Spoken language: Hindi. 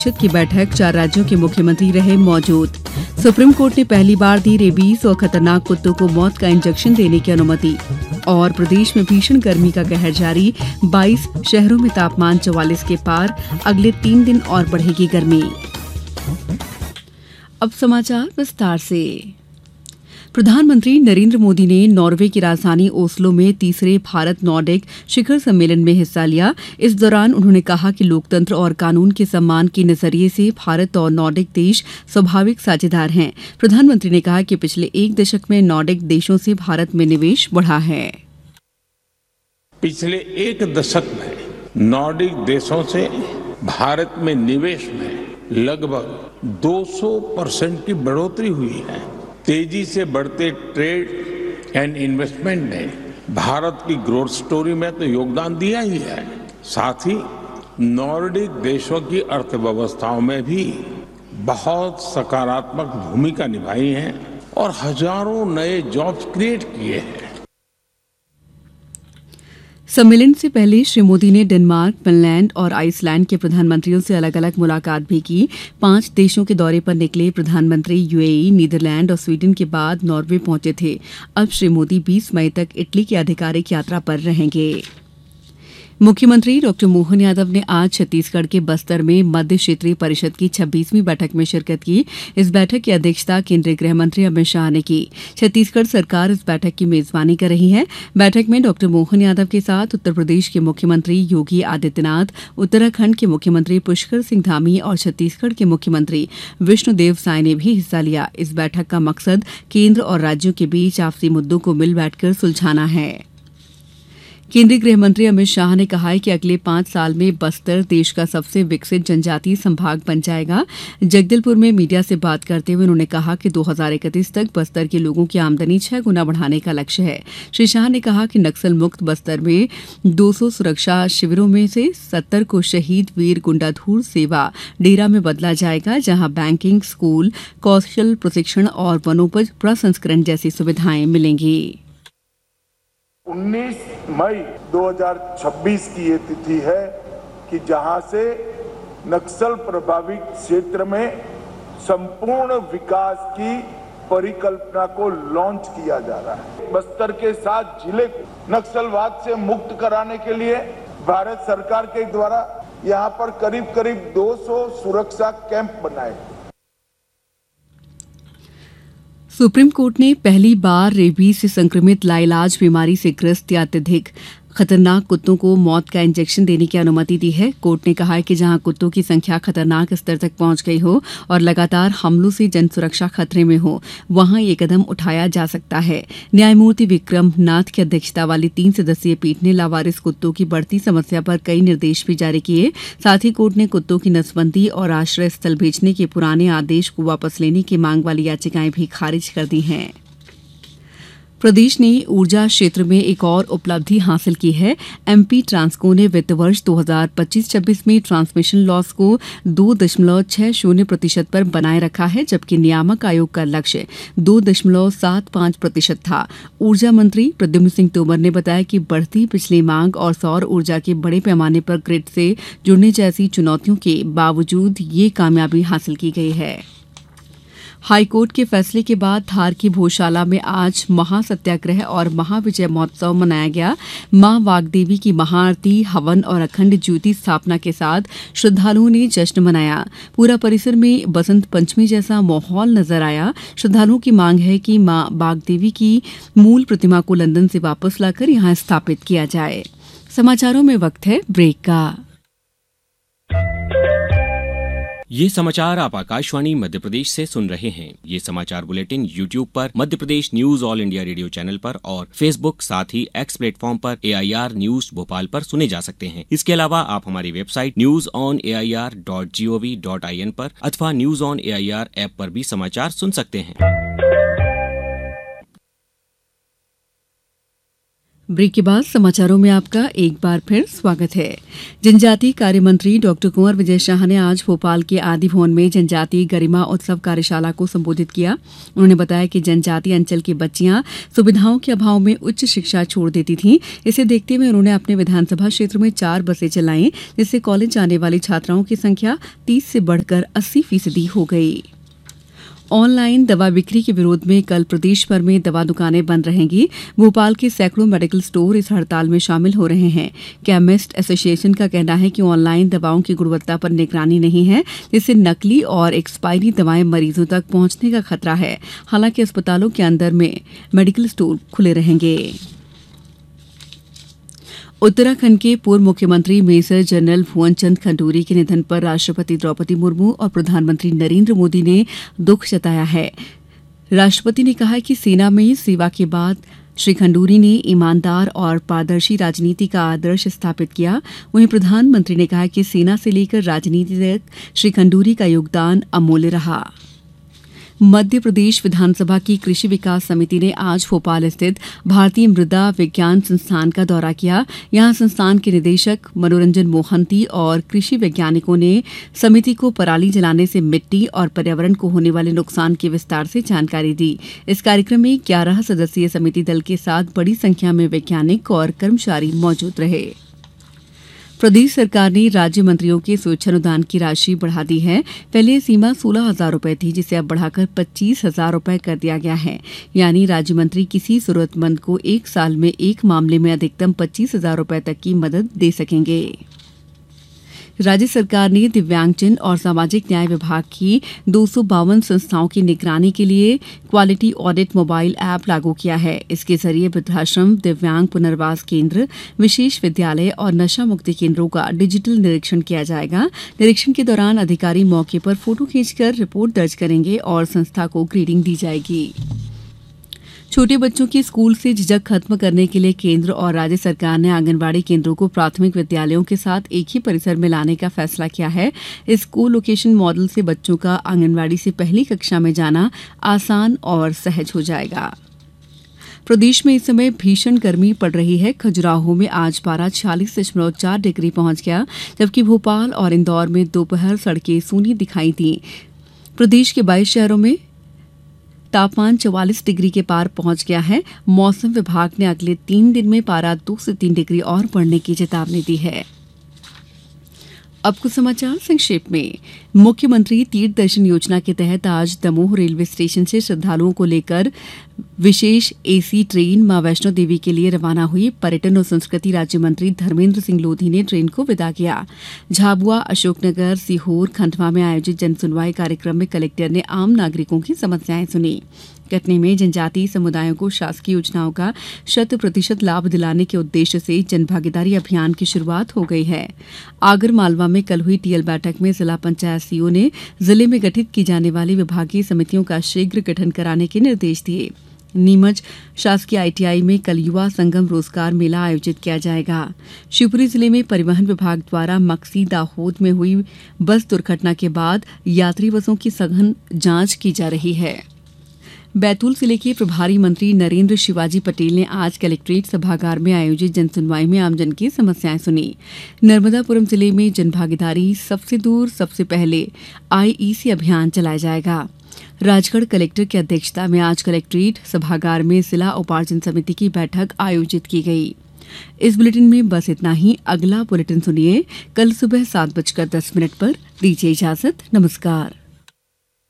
परिषद की बैठक 4 राज्यों के मुख्यमंत्री रहे मौजूद। सुप्रीम कोर्ट ने पहली बार दी रेबीज और खतरनाक कुत्तों को मौत का इंजेक्शन देने की अनुमति। और प्रदेश में भीषण गर्मी का कहर जारी, 22 शहरों में तापमान 44 के पार, अगले 3 दिन और बढ़ेगी गर्मी। अब समाचार विस्तार से। प्रधानमंत्री नरेंद्र मोदी ने नॉर्वे की राजधानी ओस्लो में तीसरे भारत नॉर्डिक शिखर सम्मेलन में हिस्सा लिया। इस दौरान उन्होंने कहा कि लोकतंत्र और कानून के सम्मान के नजरिए से भारत और नॉर्डिक देश स्वाभाविक साझेदार हैं। प्रधानमंत्री ने कहा कि पिछले 1 दशक में नॉर्डिक देशों से भारत में निवेश बढ़ा है। पिछले 1 दशक में नॉर्डिक देशों से भारत में निवेश में लगभग 200% की बढ़ोतरी हुई है। तेजी से बढ़ते ट्रेड एंड इन्वेस्टमेंट ने भारत की ग्रोथ स्टोरी में तो योगदान दिया ही है, साथ ही नॉर्डिक देशों की अर्थव्यवस्थाओं में भी बहुत सकारात्मक भूमिका निभाई है और हजारों नए जॉब्स क्रिएट किए हैं। सम्मेलन से पहले श्री मोदी ने डेनमार्क, फिनलैंड और आइसलैंड के प्रधानमंत्रियों से अलग अलग मुलाकात भी की। 5 देशों के दौरे पर निकले प्रधानमंत्री यूएई, नीदरलैंड और स्वीडन के बाद नॉर्वे पहुंचे थे। अब श्री मोदी 20 मई तक इटली की आधिकारिक यात्रा पर रहेंगे। मुख्यमंत्री डॉ मोहन यादव ने आज छत्तीसगढ़ के बस्तर में मध्य क्षेत्रीय परिषद की 26वीं बैठक में शिरकत की। इस बैठक की अध्यक्षता केंद्रीय गृह मंत्री अमित शाह ने की। छत्तीसगढ़ सरकार इस बैठक की मेजबानी कर रही है। बैठक में डॉ मोहन यादव के साथ उत्तर प्रदेश के मुख्यमंत्री योगी आदित्यनाथ, उत्तराखंड के मुख्यमंत्री पुष्कर सिंह धामी और छत्तीसगढ़ के मुख्यमंत्री विष्णुदेव साय ने भी हिस्सा लिया। इस बैठक का मकसद केंद्र और राज्यों के बीच आपसी मुद्दों को मिल बैठकर सुलझाना है। केंद्रीय गृह मंत्री अमित शाह ने कहा है कि अगले 5 साल में बस्तर देश का सबसे विकसित जनजातीय संभाग बन जाएगा। जगदलपुर में मीडिया से बात करते हुए उन्होंने कहा कि 2031 तक बस्तर के लोगों की आमदनी 6 गुना बढ़ाने का लक्ष्य है। श्री शाह ने कहा कि नक्सल मुक्त बस्तर में 200 सुरक्षा शिविरों में से 70 को शहीद वीर गुंडाधूर सेवा डेरा में बदला जाएगा, जहां बैंकिंग, स्कूल, कौशल प्रशिक्षण और वनोपज प्रसंस्करण जैसी सुविधाएं मिलेंगी। 19 मई 2026 की ये तिथि है कि जहां से नक्सल प्रभावित क्षेत्र में संपूर्ण विकास की परिकल्पना को लॉन्च किया जा रहा है। बस्तर के 7 जिले को नक्सलवाद से मुक्त कराने के लिए भारत सरकार के द्वारा यहां पर करीब 200 सुरक्षा कैंप बनाए। सुप्रीम कोर्ट ने पहली बार रेबीज से संक्रमित लाइलाज बीमारी से ग्रस्त या अत्यधिक खतरनाक कुत्तों को मौत का इंजेक्शन देने की अनुमति दी है। कोर्ट ने कहा है कि जहां कुत्तों की संख्या खतरनाक स्तर तक पहुंच गई हो और लगातार हमलों से जन सुरक्षा खतरे में हो, वहां ये कदम उठाया जा सकता है। न्यायमूर्ति विक्रम नाथ की अध्यक्षता वाली 3 सदस्यीय पीठ ने लावारिस कुत्तों की बढ़ती समस्या पर कई निर्देश भी जारी किए। साथ ही कोर्ट ने कुत्तों की नसबंदी और आश्रय स्थल भेजने के पुराने आदेश को वापस लेने की मांग वाली याचिकाएं भी खारिज कर दी हैं। प्रदेश ने ऊर्जा क्षेत्र में एक और उपलब्धि हासिल की है। एमपी ट्रांसको ने वित्त वर्ष 2025-26 में ट्रांसमिशन लॉस को 2.60% पर बनाए रखा है, जबकि नियामक आयोग का लक्ष्य 2.75% था। ऊर्जा मंत्री प्रद्युम्न सिंह तोमर ने बताया कि बढ़ती बिजली मांग और सौर ऊर्जा के बड़े पैमाने पर ग्रिड से जुड़ने जैसी चुनौतियों के बावजूद ये कामयाबी हासिल की गई है। हाईकोर्ट के फैसले के बाद धार की भोजशाला में आज महासत्याग्रह और महाविजय महोत्सव मनाया गया। मां वाग्देवी की महाआरती, हवन और अखंड ज्योति स्थापना के साथ श्रद्धालुओं ने जश्न मनाया। पूरा परिसर में बसंत पंचमी जैसा माहौल नजर आया। श्रद्धालुओं की मांग है कि मां वाग्देवी की मूल प्रतिमा को लंदन से वापस लाकर यहां स्थापित किया जाए। समाचारों में वक्त है ब्रेक का। ये समाचार आप आकाशवाणी मध्य प्रदेश से सुन रहे हैं। ये समाचार बुलेटिन YouTube पर Madhya Pradesh news all India radio channel पर और Facebook साथ ही X प्लेटफॉर्म पर AIR न्यूज भोपाल पर सुने जा सकते हैं। इसके अलावा आप हमारी वेबसाइट newsonair.gov.in पर अथवा न्यूज ऑन AIR ऐप पर भी समाचार सुन सकते हैं। ब्रेक के बाद समाचारों में आपका एक बार फिर स्वागत है। जनजातीय कार्य मंत्री डॉक्टर कुंवर विजय शाह ने आज भोपाल के आदि भवन में जनजातीय गरिमा उत्सव कार्यशाला को संबोधित किया। उन्होंने बताया कि जनजातीय अंचल की बच्चियां सुविधाओं के अभाव में उच्च शिक्षा छोड़ देती थीं। इसे देखते हुए उन्होंने अपने विधानसभा क्षेत्र में 4 बसें चलाईं, जिससे कॉलेज जाने वाली छात्राओं की संख्या 30 से बढ़कर 80% हो गई। ऑनलाइन दवा बिक्री के विरोध में कल प्रदेश भर में दवा दुकानें बंद रहेंगी। भोपाल के सैकड़ों मेडिकल स्टोर इस हड़ताल में शामिल हो रहे हैं। केमिस्ट एसोसिएशन का कहना है कि ऑनलाइन दवाओं की गुणवत्ता पर निगरानी नहीं है, जिससे नकली और एक्सपायरी दवाएं मरीजों तक पहुंचने का खतरा है। हालांकि अस्पतालों के अंदर में मेडिकल स्टोर खुले रहेंगे। उत्तराखंड के पूर्व मुख्यमंत्री मेजर जनरल भुवन चंद खंडूरी के निधन पर राष्ट्रपति द्रौपदी मुर्मू और प्रधानमंत्री नरेंद्र मोदी ने दुख जताया है। राष्ट्रपति ने कहा कि सेना में सेवा के बाद श्री खंडूरी ने ईमानदार और पारदर्शी राजनीति का आदर्श स्थापित किया। वहीं प्रधानमंत्री ने कहा कि सेना से लेकर राजनीति तक श्री खंडूरी का योगदान अमूल्य रहा। मध्य प्रदेश विधानसभा की कृषि विकास समिति ने आज भोपाल स्थित भारतीय मृदा विज्ञान संस्थान का दौरा किया। यहां संस्थान के निदेशक मनोरंजन मोहंती और कृषि वैज्ञानिकों ने समिति को पराली जलाने से मिट्टी और पर्यावरण को होने वाले नुकसान की विस्तार से जानकारी दी। इस कार्यक्रम में 11 सदस्यीय समिति दल के साथ बड़ी संख्या में वैज्ञानिक और कर्मचारी मौजूद रहे। प्रदेश सरकार ने राज्य मंत्रियों के स्वेच्छानुदान की राशि बढ़ा दी है। पहले सीमा 16,000 रुपए थी, जिसे अब बढ़ाकर 25,000 रुपए कर दिया गया है। यानी राज्य मंत्री किसी जरूरतमंद को 1 साल में एक मामले में अधिकतम 25,000 रुपए तक की मदद दे सकेंगे। राज्य सरकार ने दिव्यांगजन और सामाजिक न्याय विभाग की 252 संस्थाओं की निगरानी के लिए क्वालिटी ऑडिट मोबाइल ऐप लागू किया है। इसके जरिए वृद्धाश्रम, दिव्यांग पुनर्वास केंद्र, विशेष विद्यालय और नशा मुक्ति केंद्रों का डिजिटल निरीक्षण किया जाएगा। निरीक्षण के दौरान अधिकारी मौके पर फोटो खींचकर रिपोर्ट दर्ज करेंगे और संस्था को ग्रेडिंग दी जाएगी। छोटे बच्चों की स्कूल से झिझक खत्म करने के लिए केंद्र और राज्य सरकार ने आंगनबाड़ी केंद्रों को प्राथमिक विद्यालयों के साथ एक ही परिसर में लाने का फैसला किया है। इस को लोकेशन मॉडल से बच्चों का आंगनबाड़ी से पहली कक्षा में जाना आसान और सहज हो जाएगा। प्रदेश में इस समय भीषण गर्मी पड़ रही है। खजुराहो में आज पारा 46.4 डिग्री पहुंच गया, जबकि भोपाल और इंदौर में दोपहर सड़कें सूनी दिखाई दी। प्रदेश के 22 शहरों में तापमान 44 डिग्री के पार पहुंच गया है। मौसम विभाग ने अगले 3 दिन में पारा 2 से 3 डिग्री और बढ़ने की चेतावनी दी है। अब कुछ समाचार संक्षेप में। मुख्यमंत्री तीर्थ दर्शन योजना के तहत आज दमोह रेलवे स्टेशन से श्रद्धालुओं को लेकर विशेष एसी ट्रेन मां वैष्णो देवी के लिए रवाना हुई। पर्यटन और संस्कृति राज्य मंत्री धर्मेंद्र सिंह लोधी ने ट्रेन को विदा किया। झाबुआ, अशोकनगर, सीहोर, खंडवा में आयोजित जनसुनवाई कार्यक्रम में कलेक्टर ने आम नागरिकों की समस्याएं सुनी। कटनी में जनजातीय समुदायों को शासकीय योजनाओं का 100% लाभ दिलाने के उद्देश्य से जनभागीदारी अभियान की शुरुआत हो गई है। आगर मालवा में कल हुई टीएल बैठक में जिला पंचायत सीईओ ने जिले में गठित की जाने वाली विभागीय समितियों का शीघ्र गठन कराने के निर्देश दिए। नीमच शासकीय आईटीआई में कल युवा संगम रोजगार मेला आयोजित किया जाएगा। शिवपुरी जिले में परिवहन विभाग द्वारा मक्सी दाहोद में हुई बस दुर्घटना के बाद यात्री बसों की सघन जांच की जा रही है। बैतूल जिले के प्रभारी मंत्री नरेंद्र शिवाजी पटेल ने आज कलेक्ट्रेट सभागार में आयोजित जनसुनवाई में आमजन की समस्याएं सुनी। नर्मदापुरम जिले में जनभागीदारी सबसे दूर सबसे पहले आईईसी अभियान चलाया जाएगा। राजगढ़ कलेक्टर की अध्यक्षता में आज कलेक्ट्रेट सभागार में जिला उपार्जन समिति की बैठक आयोजित की गई। इस बुलेटिन में बस इतना ही। अगला बुलेटिन सुनिए कल सुबह 7:10 पर। दीजिए इजाजत। नमस्कार।